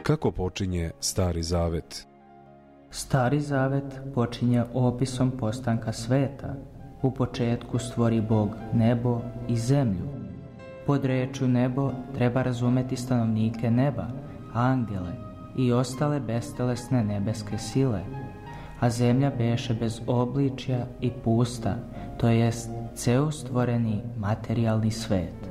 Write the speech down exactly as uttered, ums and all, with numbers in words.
Kako počinje Stari Zavet? Stari Zavet počinje opisom postanka sveta. U početku stvori Bog nebo i zemlju. Pod rečju nebo treba razumeti stanovnike neba, angele i ostale bestelesne nebeske sile. A zemlja beše bez obličja i pusta, to jest ceo stvoreni materijalni svet.